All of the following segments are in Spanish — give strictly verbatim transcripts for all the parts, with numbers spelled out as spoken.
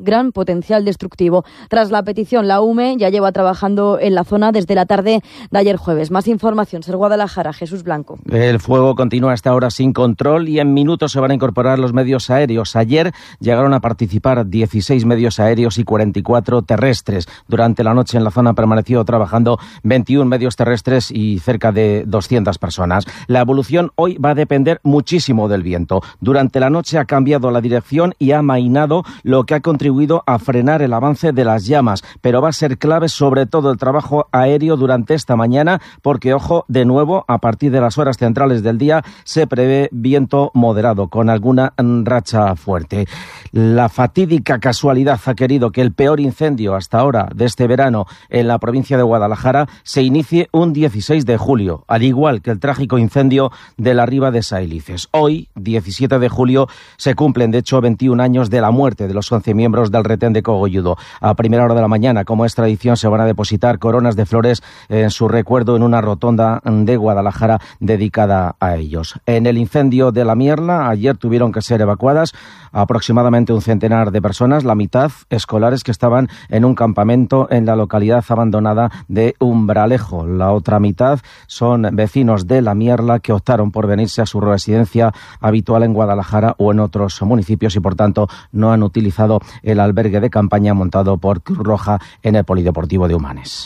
gran potencial destructivo. Tras la petición, la U M E ya lleva trabajando en la zona desde la tarde de ayer jueves. Más información, Ser Guadalajara, Jesús Blanco. El fuego continúa hasta ahora sin control y en minutos se van a incorporar los medios aéreos. Ayer llegaron a participar dieciséis medios aéreos y cuarenta y cuatro terrestres. Durante la noche en la zona han permanecido trabajando veintiún medios terrestres y cerca de doscientas personas. La evolución hoy va a depender muchísimo del viento. Durante la noche ha cambiado la dirección y ha amainado, lo que ha contribuido a frenar el avance de las llamas, pero va a ser clave sobre todo el trabajo aéreo durante esta mañana, porque, ojo, de nuevo, a partir de las horas centrales del día se prevé viento moderado con alguna racha fuerte. La fatídica casualidad ha querido que el peor incendio hasta ahora de este verano en la provincia de Guadalajara se inicie un dieciséis de julio, al igual que el trágico incendio de la Riba de Saelices. Hoy, diecisiete de julio, se cumplen de hecho veintiún años de la muerte de los once miembros del retén de Cogolludo. A primera hora de la mañana, como es tradición, se van a depositar coronas de flores en su recuerdo en una rotonda de Guadalajara dedicada a ellos. En el incendio de la Mierla, ayer tuvieron que ser evacuadas aproximadamente un centenar de personas, la mitad escolares que estaban en un campamento en la localidad abandonada de Umbralejo. La otra mitad son vecinos de la Mierla que optaron por venirse a su residencia habitual en Guadalajara o en otros municipios y por tanto no han utilizado el albergue de campaña montado por Cruz Roja en el Polideportivo de Humanes.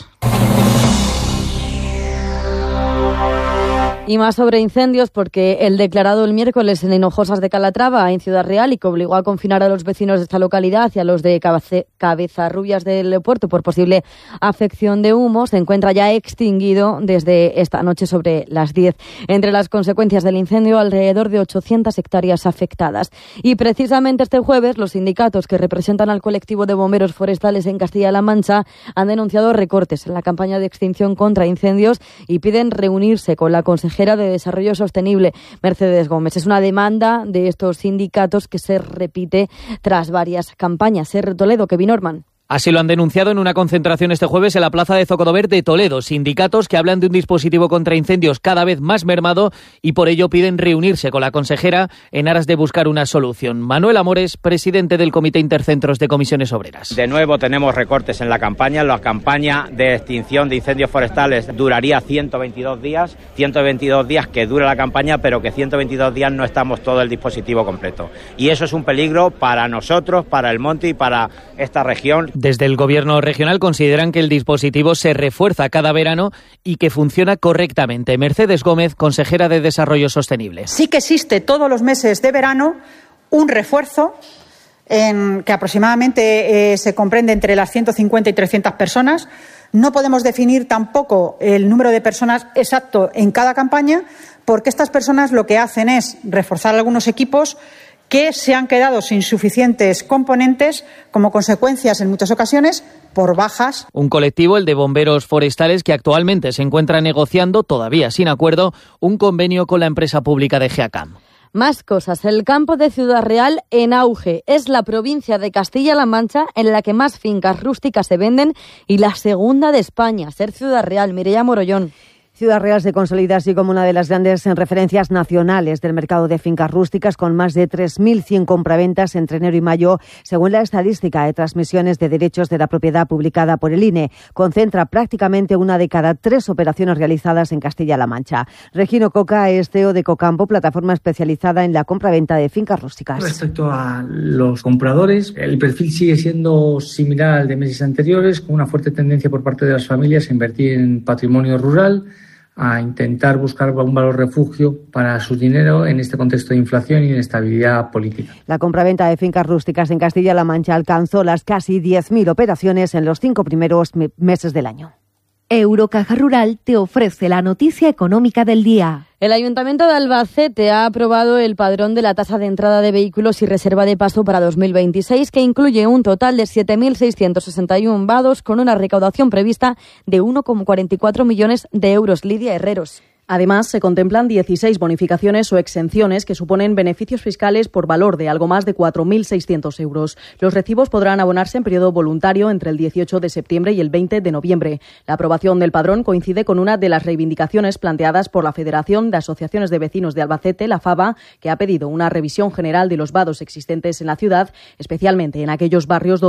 Y más sobre incendios, porque el declarado el miércoles en Hinojosas de Calatrava, en Ciudad Real, y que obligó a confinar a los vecinos de esta localidad y a los de Cabezarrubias del Puerto por posible afección de humo, se encuentra ya extinguido desde esta noche sobre las diez. Entre las consecuencias del incendio, alrededor de ochocientas hectáreas afectadas. Y precisamente este jueves, los sindicatos que representan al colectivo de bomberos forestales en Castilla-La Mancha han denunciado recortes en la campaña de extinción contra incendios y piden reunirse con la consejera de Desarrollo Sostenible, Mercedes Gómez. Es una demanda de estos sindicatos que se repite tras varias campañas. Ser Toledo, Kevin Orman. Así lo han denunciado en una concentración este jueves en la plaza de Zocodover de Toledo. Sindicatos que hablan de un dispositivo contra incendios cada vez más mermado y por ello piden reunirse con la consejera en aras de buscar una solución. Manuel Amores, presidente del Comité Intercentros de Comisiones Obreras. De nuevo tenemos recortes en la campaña. La campaña de extinción de incendios forestales duraría ciento veintidós días. ciento veintidós días que dura la campaña, pero que ciento veintidós días no estamos todo el dispositivo completo. Y eso es un peligro para nosotros, para el monte y para esta región. Desde el Gobierno regional consideran que el dispositivo se refuerza cada verano y que funciona correctamente. Mercedes Gómez, consejera de Desarrollo Sostenible. Sí que existe todos los meses de verano un refuerzo en que aproximadamente eh, se comprende entre las ciento cincuenta y trescientas personas. No podemos definir tampoco el número de personas exacto en cada campaña, porque estas personas lo que hacen es reforzar algunos equipos que se han quedado sin suficientes componentes como consecuencias en muchas ocasiones por bajas. Un colectivo, el de bomberos forestales, que actualmente se encuentra negociando, todavía sin acuerdo, un convenio con la empresa pública de GEACAM. Más cosas. El campo de Ciudad Real en auge. Es la provincia de Castilla-La Mancha en la que más fincas rústicas se venden y la segunda de España. Ser Ciudad Real. Mireia Morollón. Ciudad Real se consolida así como una de las grandes referencias nacionales del mercado de fincas rústicas, con más de tres mil cien compraventas entre enero y mayo, según la estadística de transmisiones de derechos de la propiedad publicada por el I N E. Concentra prácticamente una de cada tres operaciones realizadas en Castilla-La Mancha. Regino Coca es C E O de Cocampo, plataforma especializada en la compraventa de fincas rústicas. Respecto a los compradores, el perfil sigue siendo similar al de meses anteriores, con una fuerte tendencia por parte de las familias a invertir en patrimonio rural, a intentar buscar un valor refugio para su dinero en este contexto de inflación y inestabilidad política. La compraventa de fincas rústicas en Castilla-La Mancha alcanzó las casi diez mil operaciones en los cinco primeros me- meses del año. Eurocaja Rural te ofrece la noticia económica del día. El Ayuntamiento de Albacete ha aprobado el padrón de la tasa de entrada de vehículos y reserva de paso para dos mil veintiséis, que incluye un total de siete mil seiscientos sesenta y uno vados con una recaudación prevista de uno coma cuarenta y cuatro millones de euros. Lidia Herreros. Además, se contemplan dieciséis bonificaciones o exenciones que suponen beneficios fiscales por valor de algo más de cuatro mil seiscientos euros. Los recibos podrán abonarse en periodo voluntario entre el dieciocho de septiembre y el veinte de noviembre. La aprobación del padrón coincide con una de las reivindicaciones planteadas por la Federación de Asociaciones de Vecinos de Albacete, la FAVA, que ha pedido una revisión general de los vados existentes en la ciudad, especialmente en aquellos barrios donde